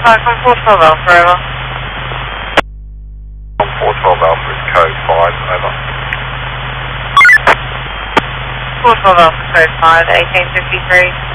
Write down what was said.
contact from 412 Alpha, over. 412 Alpha is code 5, over. 412 Alpha, code 5, 1853.